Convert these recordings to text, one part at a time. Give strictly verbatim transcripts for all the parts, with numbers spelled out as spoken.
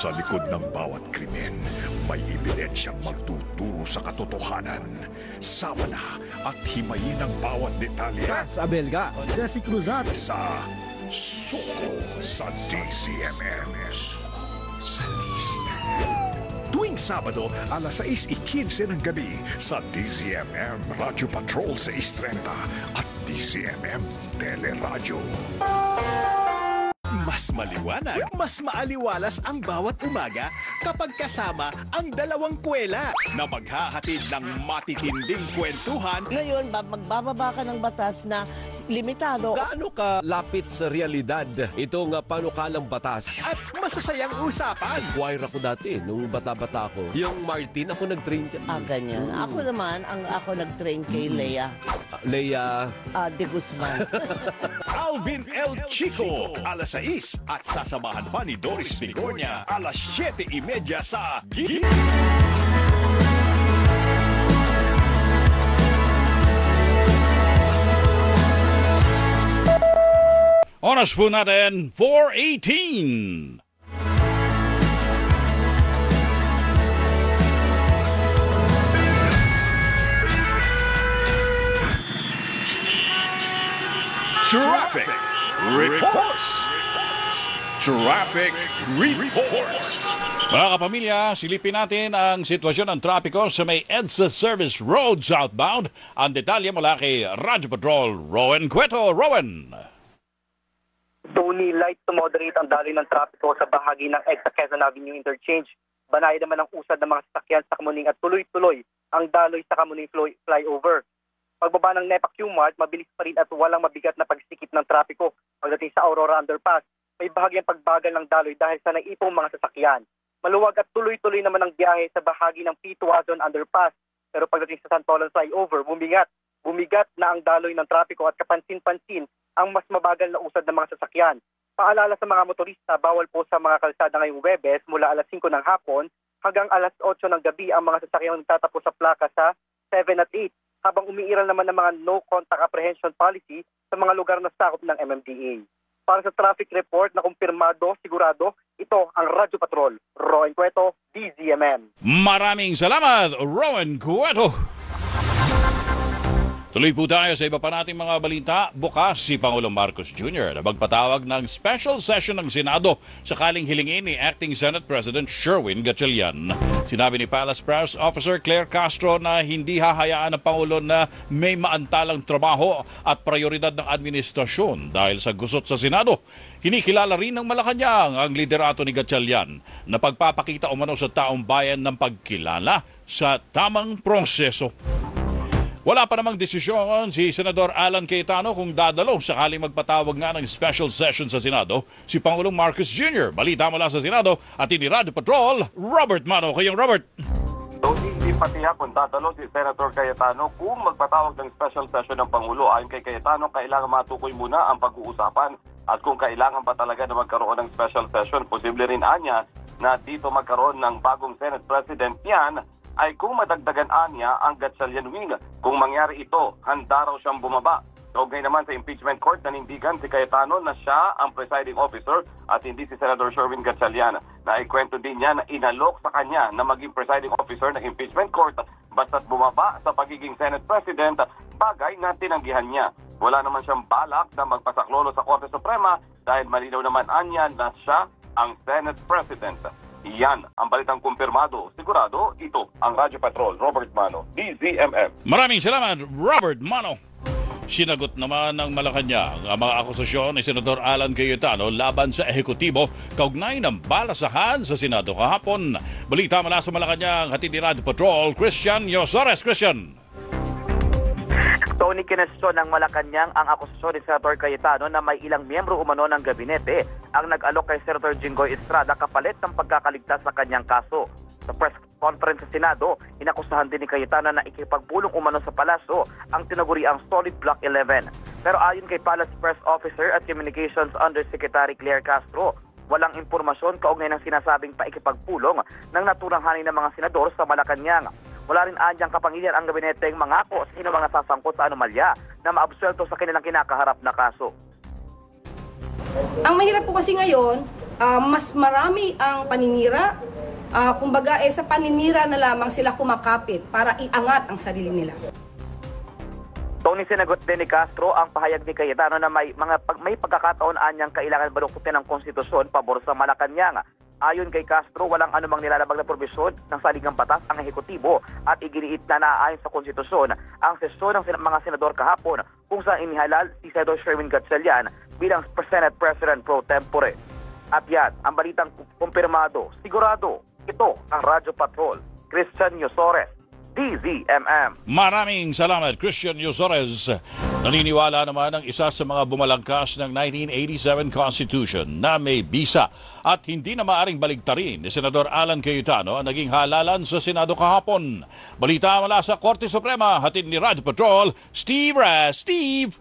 Sa likod ng bawat krimen, may ebidensyang magtuturo sa katotohanan. Sama na at himayin ang bawat detalye Cas Abelga, Jesse Cruzat. sa Suko sa D Z M M. Sa D Z M M. Tuwing Sabado, alas sais ikinse ng gabi sa D Z M M Radio Patrol sa Istrenta at D Z M M Teleradyo. Mas maliwanag, mas maaliwalas ang bawat umaga kapag kasama ang dalawang kwela na maghahatid ng matitinding kwentuhan. Ngayon, ba- magbababa ka ng batas na limitado. Gaano ka lapit sa realidad itong uh, panukalang batas? At masasayang usapan. Choir ako dati, nung bata-bata ako. Yung Martin, ako nag-train dyan. Ah, ganyan. Ako naman, ang ako nag-train kay Lea Uh, Leia, ah, de Guzman. Alvin El Chico, alas sais at sasamahan pa ni Doris Bigornia, alas siyete y media sa Gigi. Oras po natin, four eighteen. Traffic reports. Traffic reports. Mga kapamilya, silipin natin ang sitwasyon ng trapiko sa may EDSA Service Road southbound. Ang detalye mula kay Radyo Patrol, Rowan Cueto. Rowan. Tony, light to moderate ang daloy ng trapiko sa bahagi ng EDSA Quezon Avenue Interchange. Banay naman ang usad ng mga sasakyan sa Kamuning at tuloy-tuloy ang daloy sa Kamuning fly- flyover. Pagbaba ng NEPA Q-Mart, mabilis pa rin at walang mabigat na pagsikip ng trapiko. Pagdating sa Aurora Underpass, may bahagyang pagbagal ng daloy dahil sa naipong mga sasakyan. Maluwag at tuloy-tuloy naman ang biyahe sa bahagi ng P Tuazon Underpass. Pero pagdating sa Santolan Flyover, bumigat. Bumigat na ang daloy ng trapiko at kapansin-pansin ang mas mabagal na usad ng mga sasakyan. Paalala sa mga motorista, bawal po sa mga kalsada ngayong Webes mula alas singko ng hapon hanggang alas otso ng gabi ang mga sasakyang nagtatapos sa plaka sa seven at eight. Habang umiiral naman ng mga no-contact apprehension policy sa mga lugar na sakop ng M M D A. Para sa traffic report na kumpirmado, sigurado, ito ang Radyo Patrol, Rowan Cueto, D Z M M. Maraming salamat, Rowan Cueto. Tuloy po tayo sa iba pa nating mga balita. Bukas si Pangulong Marcos Junior na magpatawag ng special session ng Senado sakaling hilingin ni Acting Senate President Sherwin Gatchalian. Sinabi ni Palace Press Officer Claire Castro na hindi hahayaan ng Pangulo na may maantalang trabaho at prioridad ng administrasyon dahil sa gusot sa Senado. Kinikilala rin ng Malacanang ang liderato ni Gatchalian na pagpapakita umano sa taong bayan ng pagkilala sa tamang proseso. Wala pa namang desisyon si Senador Alan Cayetano kung dadalo sakaling magpatawag nga ng special session sa Senado si Pangulong Marcos Junior Balita mula sa Senado at ini Radyo Patrol, Robert Mano. Kayong Robert. So, hindi pati hapon tatalo si Senator Cayetano kung magpatawag ng special session ng Pangulo. Ayon kay Cayetano, kailangan matukoy muna ang pag-uusapan at kung kailangan pa talaga na magkaroon ng special session, posible rin anya na dito magkaroon ng bagong Senate President yan ay kung madagdagan anya ang Gatchalian wing. Kung mangyari ito, handa raw siyang bumaba. Kaugnay naman sa impeachment court, nanindigan si Cayetano na siya ang presiding officer at hindi si Senator Sherwin Gatchalian. Naikwento din niya na inalok sa kanya na maging presiding officer ng impeachment court basta't bumaba sa pagiging Senate President, bagay na tinanggihan niya. Wala naman siyang balak na magpasaklolo sa Korte Suprema dahil malinaw naman anya na siya ang Senate President. Yan ang balitang kumpirmado. Sigurado, ito ang Radyo Patrol, Robert Mano, D Z M M. Maraming salamat, Robert Mano. Sinagot naman ng Malacanang ang mga akusasyon ni Senador Alan Cayetano laban sa ehekutibo kaugnay ng balasahan sa Senado kahapon. Balita mula sa Malacanang, hatid ni Radyo Patrol, Christian Yosores. Christian. Tony, kinestyon ng Malacanang ang akusasyon ni Senator Cayetano na may ilang miyembro umano ng gabinete ang nag-alok kay Senator Jinggoy Estrada kapalit ng pagkakaligtas sa kanyang kaso. Sa press conference sa Senado, inakusahan din ni Cayetano na ikipagbulong umano sa palasyo ang tinaguriang Solid Block eleven. Pero ayon kay Palace Press Officer at Communications Undersecretary Claire Castro, walang impormasyon kaugnay ng sinasabing paikipagpulong ng naturang hanin ng mga senador sa Malacanang. Wala rin anyang kapangyarihan ang gabineteng mangako sa sino mga sasangkot sa anomalya na maabsuelto sa kanilang kinakaharap na kaso. Ang mahirap po kasi ngayon, uh, mas marami ang paninira. Uh, kumbaga, eh, sa paninira na lamang sila kumakapit para iangat ang sarili nila. Tony, sinagot din ni Castro ang pahayag ni Cayetano na may mga pag, may pagkakataon anyang kailangan baluktutin ng konstitusyon pabor sa Malacanang. Ayon kay Castro, walang anumang nilalabag na probisyon ng saligang batas ang ehekutibo at iginiit na naayon sa konstitusyon ang sesyon ng mga senador kahapon kung saan inihalal si Senador Sherwin Gatchalian bilang Senate President pro tempore. At yan, ang balitang kumpirmado, sigurado, ito ang Radyo Patrol, Christian Yosores, D Z M M. Maraming salamat, Christian Yosores. Naniniwala naman ang isa sa mga bumalagkas ng nineteen eighty-seven Constitution na may bisa at hindi na maaring baligtarin ni Senador Alan Cayetano ang naging halalan sa Senado kahapon. Balita mula sa Korte Suprema, hatid ni Radyo Patrol, Steve Raz. Steve!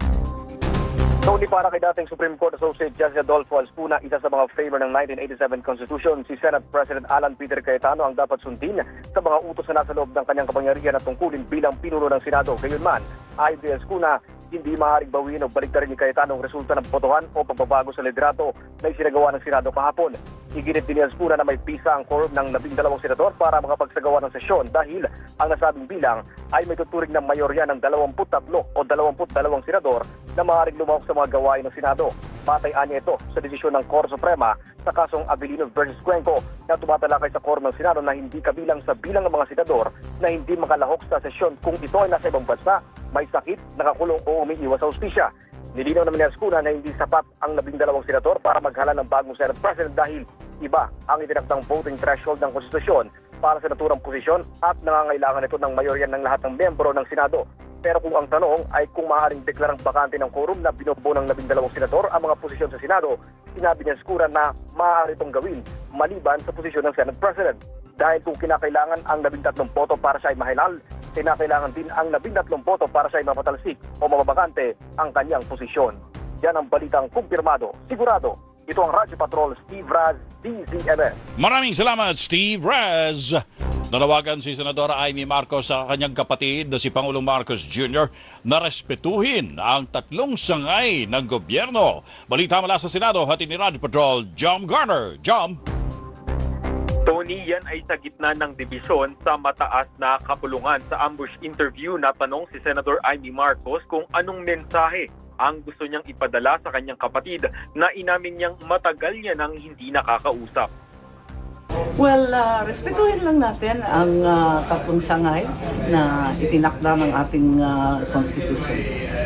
Tony, para kay dating Supreme Court Associate Justice Adolfo Alspuna, isa sa mga favor ng nineteen eighty-seven Constitution, si Senate President Alan Peter Cayetano ang dapat sundin sa mga utos na nasa loob ng kanyang kapangyarihan at tungkulin bilang pinuno ng Senado. Gayunman, ayon kay Alspuna, hindi maaaring bawiin o baliktarin ni Cayetano ang resulta ng botohan o pagbabago sa liderato na isinagawa ng Senado kahapon. Iginit din ni Alspuna na may pisa ang quorum ng labing dalawang senador para makapagsagawa ng sesyon dahil ang nasabing bilang ay may tuturing ng mayorya ng dalawampu't tatlo o dalawampu't dalawang senador na maaaring lumahok sa mga gawain ng Senado. Patay niya ito sa desisyon ng Korte Suprema sa kasong Abilino versus Cuenco na tumatalakay sa quorum ng Senado na hindi kabilang sa bilang ng mga senador na hindi makalahok sa sesyon kung ito ay nasa ibang bansa, may sakit, nakakulong o umiiwas sa hustisya. Nilinaw naman ni Alspuna na hindi sapat ang labing dalawang senador para maghala ng bagong Senate President dahil iba ang itinakdang voting threshold ng konstitusyon para sa naturang posisyon at nangangailangan ito ng mayorya ng lahat ng miyembro ng Senado. Pero kung ang tanong ay kung maaaring deklarang bakante ng quorum na binubuo ng labing dalawang senador ang mga posisyon sa Senado, sinabi ni Alspuna na maaari itong gawin maliban sa posisyon ng Senate President. Dahil kung kinakailangan ang labing tatlong boto para siya ay mahilal, kinakailangan din ang labing tatlong boto para siya ay mapatalsik o mababakante ang kanyang posisyon. Yan ang balitang kumpirmado, sigurado. Ito ang Radyo Patrol, Steve Raz, D Z M M. Maraming salamat, Steve Raz. Nanawagan si Senadora Amy Marcos sa kanyang kapatid na si Pangulong Marcos Junior na respetuhin ang tatlong sangay ng gobyerno. Balita mula sa Senado, hatid ni Radyo Patrol, Jom Garner. Jom! Tony, yan ay sa gitna ng dibisyon sa mataas na kapulungan. Sa ambush interview, natanong si Senator Amy Marcos kung anong mensahe ang gusto niyang ipadala sa kanyang kapatid na inamin niyang matagal niya nang hindi nakakausap. Well, uh, respetuhin lang natin ang uh, tatlong sangay na itinakda ng ating uh, Constitution.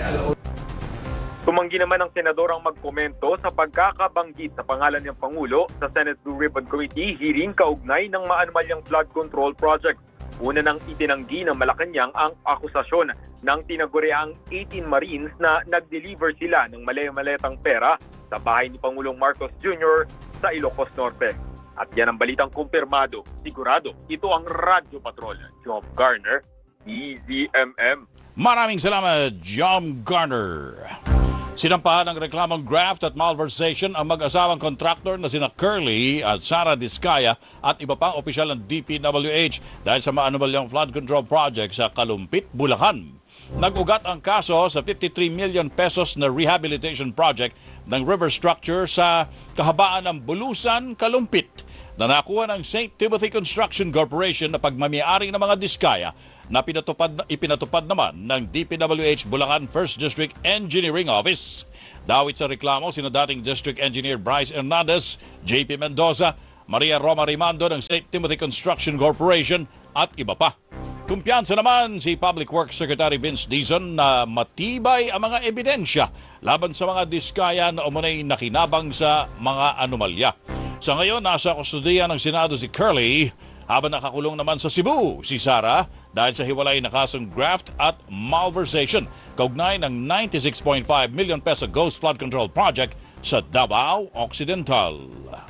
Tumanggi naman ang senador ang magkomento sa pagkakabanggit sa pangalan ng Pangulo sa Senate Blue Ribbon Committee hearing kaugnay ng maanumalyang flood control project. Una nang itinanggi ng Malacanang ang akusasyon ng tinaguriang eighteen Marines na nag-deliver sila ng mali-maletang pera sa bahay ni Pangulong Marcos Junior sa Ilocos Norte. At yan ang balitang kumpirmado, sigurado. Ito ang Radyo Patrol, Jom Garner, D Z M M. Maraming salamat, Jom Garner. Sinampahan ng reklamong graft at malversation ang mag-asawang kontraktor na sina Curly at Sara Diskaya at iba pang opisyal ng D P W H dahil sa maanumalyang flood control project sa Kalumpit, Bulacan. Nag-ugat ang kaso sa fifty-three million pesos na rehabilitation project ng river structure sa kahabaan ng Bulusan, Kalumpit na nakuha ng Saint Timothy Construction Corporation na pagmamiyari ng mga Diskaya na pinatupad, ipinatupad naman ng D P W H Bulacan First District Engineering Office. Dawit sa reklamo sina dating District Engineer Bryce Hernandez, J P Mendoza, Maria Roma Rimando ng Saint Timothy Construction Corporation at iba pa. Kumpiyansa naman si Public Works Secretary Vince Dizon na matibay ang mga ebidensya laban sa mga Diskaya na umunay nakinabang sa mga anomalya. Sa ngayon, nasa kustudiya ng Senado si Curly, habang nakakulong naman sa Cebu si Sara dahil sa hiwalay na kasong graft at malversation kaugnay ng ninety-six point five million peso Ghost Flood Control Project sa Davao Occidental.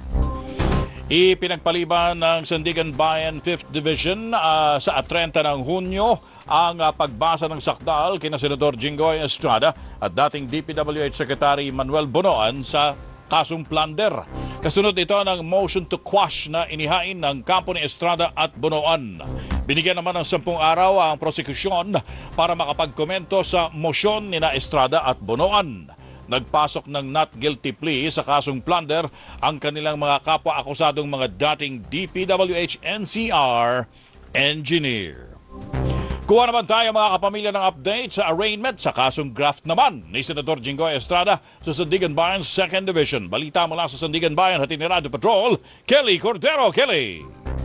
Ipinagpaliban ng Sandigan Bayan fifth Division uh, sa thirty ng Hunyo ang uh, pagbasa ng sakdal kina Senador Jinggoy Estrada at dating D P W H Secretary Manuel Bonoan sa kasong plunder. Kasunod ito ng motion to quash na inihain ng kampo ni Estrada at Bonoan. Binigyan naman ng sampung araw ang prosekusyon para makapagkomento sa motion ni na Estrada at Bonoan. nagpasok ng not guilty plea sa kasong plunder ang kanilang mga kapwa-akusadong mga dating D P W H N C R engineer. Kuha naman tayo mga kapamilya ng update sa arraignment sa kasong graft naman ni Senador Jinggoy Estrada sa Sandigan Bayan second Division. Balita mula sa Sandigan Bayan, hatid ni Radio Patrol, Kelly Cordero. Kelly!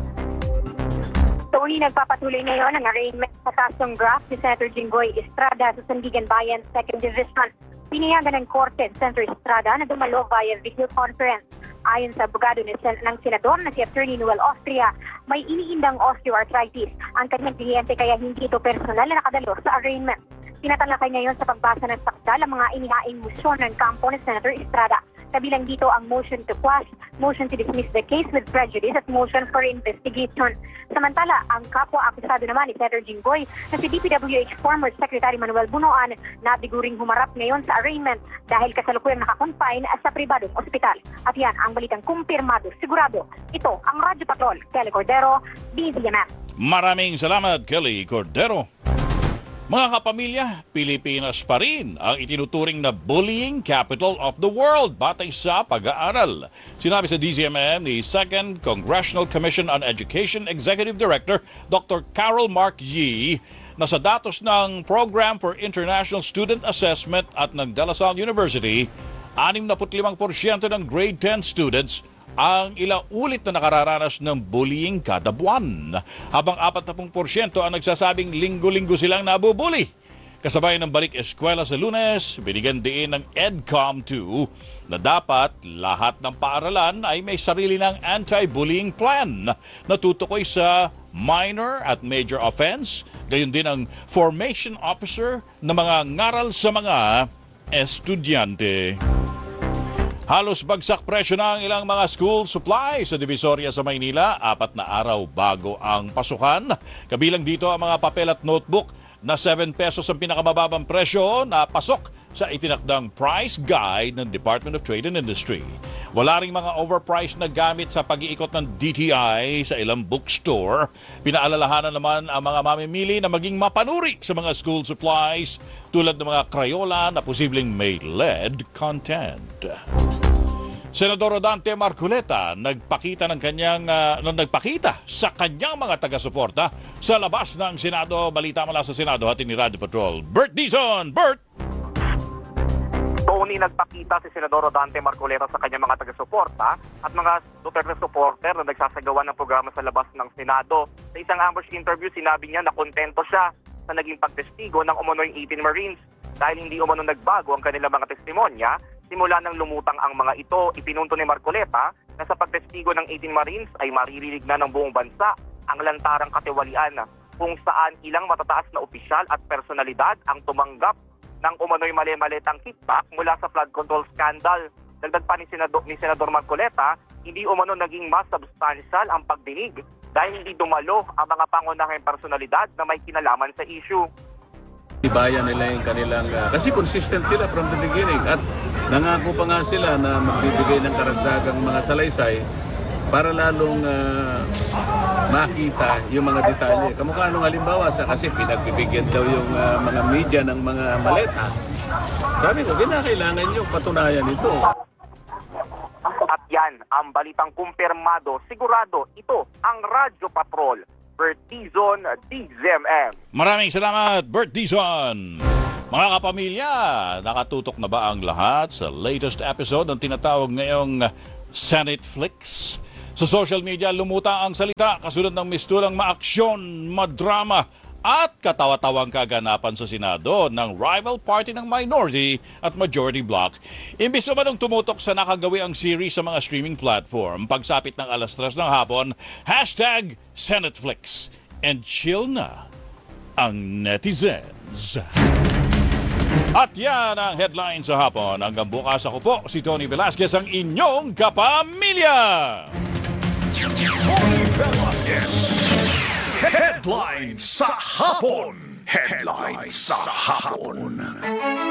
Tuloy nagpapatuloy ngayon ang arraignment sa kasong graft ni Senator Jinggoy Estrada sa Sandigan Bayan second Division. Pinayagan ng Korte Senator Estrada na dumalo via video conference. Ayon sa abogado ng senador na si Attorney Noel Austria, may iniindang osteoarthritis ang kanyang kliyente kaya hindi ito personal na nakadalo sa arraignment. Tinatalakay ngayon sa pagbasa ng sakdal ang mga inihaing motion ng kampo ni Senator Estrada. Kabilang dito ang motion to quash, motion to dismiss the case with prejudice at motion for investigation. Samantala, ang kapwa-akusado naman ni Senator Jinggoy na si D P W H former Secretary Manuel Bunoan na biguring humarap ngayon sa arraignment dahil kasalukuyang nakakonfine sa pribadong ospital. At yan ang balitang kumpirmado, sigurado. Ito ang Radyo Patrol, Kelly Cordero, D Z M M. Maraming salamat, Kelly Cordero. Mga kapamilya, Pilipinas pa rin ang itinuturing na bullying capital of the world batay sa pag-aaral. Sinabi sa D Z M M ni second Congressional Commission on Education Executive Director Doctor Carol Mark Yee na sa datos ng Program for International Student Assessment at ng De La Salle University, sixty-five percent ng grade ten students ang ilang ulit na nakararanas ng bullying kada buwan. Habang forty percent ang nagsasabing linggo-linggo silang nabubuli. Kasabay ng balik eskwela sa Lunes, binigyan din ng EDCOM two na dapat lahat ng paaralan ay may sarili ng anti-bullying plan na tutukoy sa minor at major offense, gayon din ang formation officer na mga ngaral sa mga estudyante. Halos bagsak presyo na ang ilang mga school supplies sa Divisoria sa Maynila. Apat na araw bago ang pasukan. Kabilang dito ang mga papel at notebook na seven pesos ang pinakamababang presyo na pasok sa itinakdang price guide ng Department of Trade and Industry. Wala ring mga overpriced na gamit sa pag-iikot ng D T I sa ilang bookstore. Pinaalalahanan naman ang mga mamimili na maging mapanuri sa mga school supplies tulad ng mga Crayola na posibleng may lead content. Senador Rodante Marcoleta nagpakita ng kanyang uh, nagpakita sa kanyang mga taga-suporta sa labas ng Senado. Balita mula sa Senado, hatid ni Radio Patrol, Bert Dizon. Bert! Tony, nagpakita si Senador Rodante Marcoleta sa kanyang mga taga-suporta at mga Duterte supporter na nagsasagawa ng programa sa labas ng Senado. Sa isang ambush interview, sinabi niya na kontento siya sa naging pagtestigo ng umunoy eighteen Marines dahil hindi umano nagbago ang kanilang mga testimonya. Simula nang lumutang ang mga ito, ipinunto ni Marcoleta na sa pagtestigo ng eighteen Marines ay maririnig na ng buong bansa ang lantarang katiwalian kung saan ilang matataas na opisyal at personalidad ang tumanggap ng umano'y mali-malitang kickback mula sa flood control scandal. Dagdag pa ni Senador, ni Senador Marcoleta, hindi umano naging mas substantial ang pagdinig dahil hindi dumalo ang mga pangunahing personalidad na may kinalaman sa issue. Ibayan nila yung kanilang, uh, kasi consistent sila from the beginning at nangako pa nga sila na magbibigay ng karagdagang mga salaysay para lalong uh, makita yung mga detalye. Kamukha nung halimbawa sa kasi pinagbibigyan daw yung uh, mga media ng mga maleta. Sabi ko, kinakailangan yung patunayan ito. At yan, ang balitang kumpirmado, sigurado, ito ang Radyo Patrol. Bert Dizon, D Z M M. Maraming salamat, Bert Dizon. Mga kapamilya, nakatutok na ba ang lahat sa latest episode ng tinatawag ngayong Senate Flicks? Sa social media, lumuta ang salita kasunod ng mistulang maaksyon, madrama at katawa-tawang kaganapan sa Senado ng rival party ng minority at majority bloc. Imbis naman ng tumutok sa nakagawi ang series sa mga streaming platform, pagsapit ng alas tres ng hapon, hashtag SenateFlix, and chill na ang netizens. At yan ang headline sa hapon. Hanggang bukas, ako po, si Tony Velasquez, ang inyong kapamilya! Tony Velasquez. Headline sa hapon. Headline sa hapon.